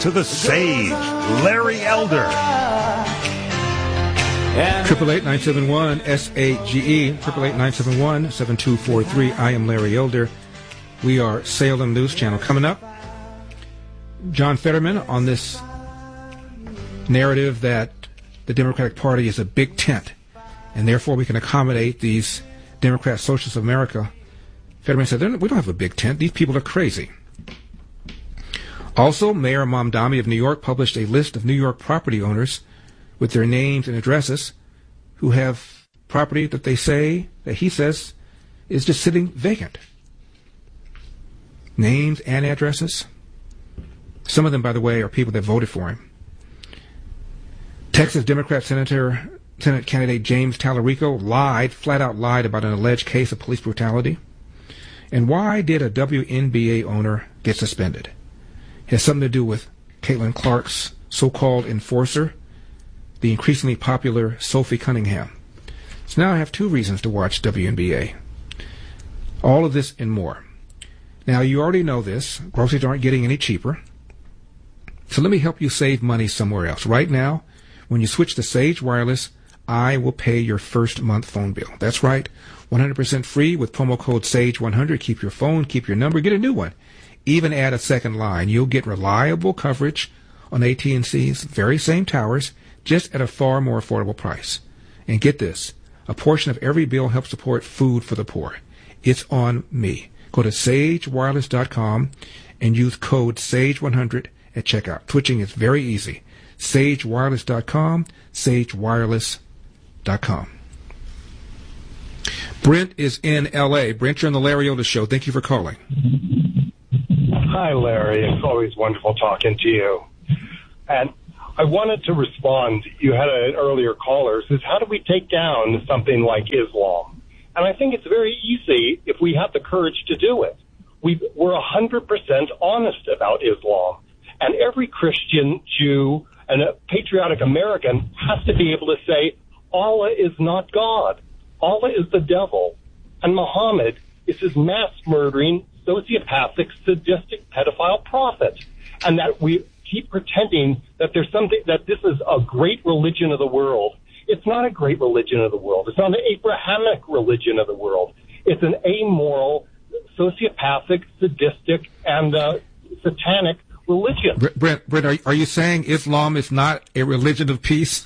To the sage, Larry Elder. 888-971-SAGE, 888-971-7243. I am Larry Elder. We are Salem News Channel. Coming up, John Fetterman on this narrative that the Democratic Party is a big tent, and therefore we can accommodate these Democrat Socialists of America. Fetterman said, we don't have a big tent. These people are crazy. Also, Mayor Mamdani of New York published a list of New York property owners with their names and addresses who have property that he says is just sitting vacant. Names and addresses. Some of them, by the way, are people that voted for him. Texas Democrat Senate candidate James Tallarico flat out lied about an alleged case of police brutality. And why did a WNBA owner get suspended? It has something to do with Caitlin Clark's so-called enforcer, the increasingly popular Sophie Cunningham. So now I have two reasons to watch WNBA. All of this and more. Now, you already know this. Groceries aren't getting any cheaper. So let me help you save money somewhere else. Right now, when you switch to Sage Wireless, I will pay your first month phone bill. That's right. 100% free with promo code SAGE100. Keep your phone, keep your number, get a new one. Even add a second line. You'll get reliable coverage on AT&C's very same towers, just at a far more affordable price. And get this, a portion of every bill helps support food for the poor. It's on me. Go to sagewireless.com and use code SAGE100 at checkout. Switching is very easy. sagewireless.com, sagewireless.com. Brent is in L.A. Brent, you're on the Larry Elder Show. Thank you for calling. Hi, Larry. It's always wonderful talking to you. And I wanted to respond. You had an earlier caller says, how do we take down something like Islam? And I think it's very easy if we have the courage to do it. We're 100% honest about Islam. And every Christian, Jew, and a patriotic American has to be able to say, Allah is not God. Allah is the devil. And Muhammad is his mass-murdering, sociopathic, sadistic, pedophile prophet. And that we keep pretending that there's something, that this is a great religion of the world. It's not a great religion of the world. It's not an Abrahamic religion of the world. It's an amoral, sociopathic, sadistic, and satanic religion. Brent, are you saying Islam is not a religion of peace?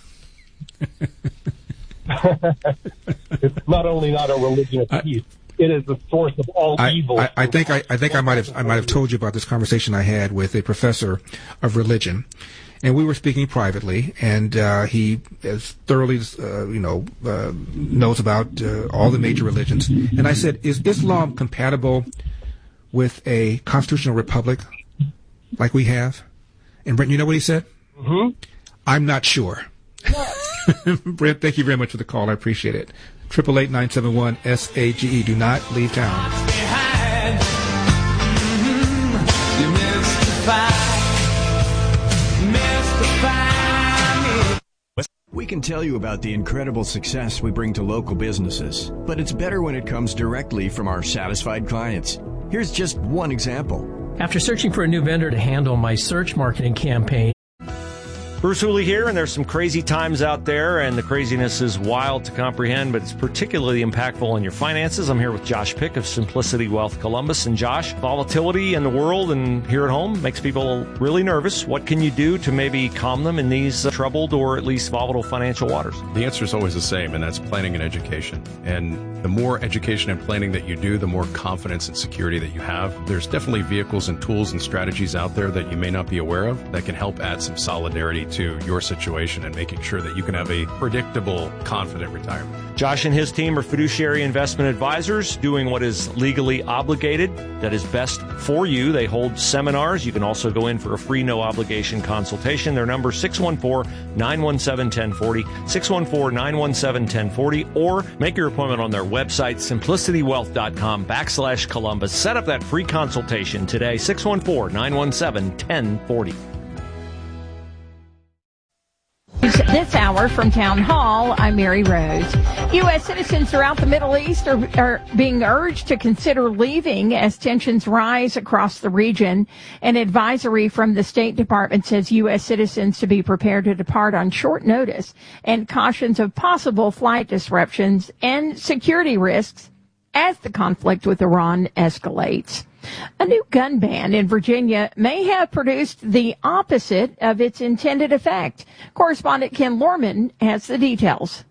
It's not only not a religion of peace, it is the source of all evil. I think I might have told you about this conversation I had with a professor of religion, and we were speaking privately, and he as thoroughly knows about all the major religions. And I said, "Is Islam compatible with a constitutional republic like we have?" And Brent, you know what he said? Mm-hmm. I'm not sure. Brent, thank you very much for the call. I appreciate it. 888-971-SAGE. Do not leave town. We can tell you about the incredible success we bring to local businesses, but it's better when it comes directly from our satisfied clients. Here's just one example. After searching for a new vendor to handle my search marketing campaign, Bruce Hooley here, and there's some crazy times out there, and the craziness is wild to comprehend, but it's particularly impactful on your finances. I'm here with Josh Pick of Simplicity Wealth Columbus. And Josh, volatility in the world and here at home makes people really nervous. What can you do to maybe calm them in these troubled or at least volatile financial waters? The answer is always the same, and that's planning and education. And the more education and planning that you do, the more confidence and security that you have. There's definitely vehicles and tools and strategies out there that you may not be aware of that can help add some solidarity to your situation and making sure that you can have a predictable, confident retirement. Josh and his team are fiduciary investment advisors doing what is legally obligated, that is best for you. They hold seminars. You can also go in for a free, no-obligation consultation. Their number is 614-917-1040, 614-917-1040, or make your appointment on their website, simplicitywealth.com/Columbus. Set up that free consultation today, 614-917-1040. This hour from Town Hall, I'm Mary Rose. U.S. citizens throughout the Middle East are being urged to consider leaving as tensions rise across the region. An advisory from the State Department says U.S. citizens to be prepared to depart on short notice and cautions of possible flight disruptions and security risks as the conflict with Iran escalates. A new gun ban in Virginia may have produced the opposite of its intended effect. Correspondent Ken Lorman has the details.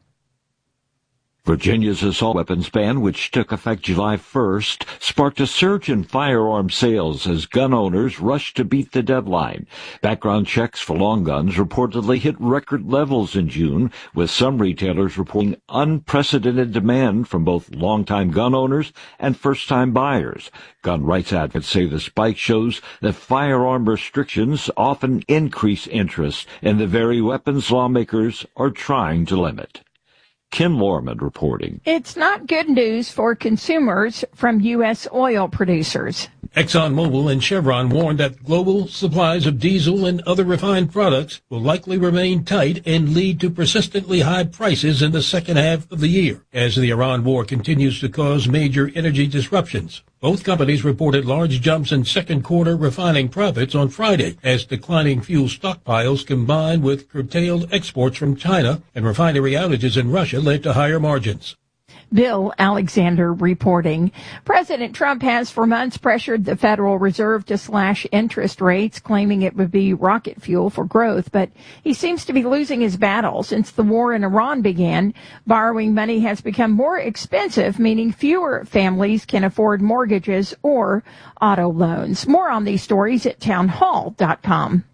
Virginia's assault weapons ban, which took effect July 1st, sparked a surge in firearm sales as gun owners rushed to beat the deadline. Background checks for long guns reportedly hit record levels in June, with some retailers reporting unprecedented demand from both longtime gun owners and first-time buyers. Gun rights advocates say the spike shows that firearm restrictions often increase interest in the very weapons lawmakers are trying to limit. Ken Lorman reporting. It's not good news for consumers from U.S. oil producers. ExxonMobil and Chevron warned that global supplies of diesel and other refined products will likely remain tight and lead to persistently high prices in the second half of the year, as the Iran war continues to cause major energy disruptions. Both companies reported large jumps in second quarter refining profits on Friday as declining fuel stockpiles combined with curtailed exports from China and refinery outages in Russia led to higher margins. Bill Alexander reporting. President Trump has for months pressured the Federal Reserve to slash interest rates, claiming it would be rocket fuel for growth. But he seems to be losing his battle. Since the war in Iran began, borrowing money has become more expensive, meaning fewer families can afford mortgages or auto loans. More on these stories at townhall.com.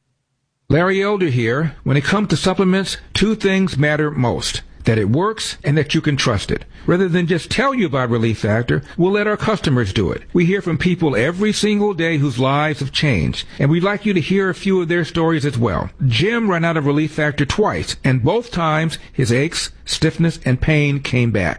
Larry Elder here. When it comes to supplements, two things matter most: that it works and that you can trust it. Rather than just tell you about Relief Factor, we'll let our customers do it. We hear from people every single day whose lives have changed, and we'd like you to hear a few of their stories as well. Jim ran out of Relief Factor twice, and both times his aches, stiffness, and pain came back.